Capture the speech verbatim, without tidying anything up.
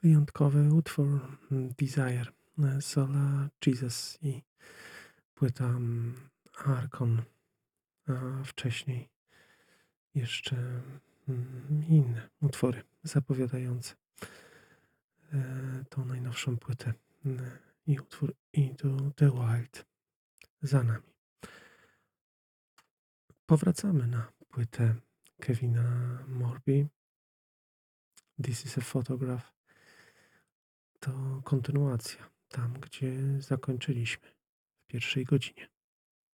Wyjątkowy utwór, mm, Desire, e, Sola Jesus i płyta, mm, Archon, a wcześniej jeszcze, mm, inne utwory zapowiadające, e, tą najnowszą płytę, mm, i utwór Into the Wild za nami. Powracamy na płytę Kevina Morby. This is a photograph. To kontynuacja tam, gdzie zakończyliśmy w pierwszej godzinie.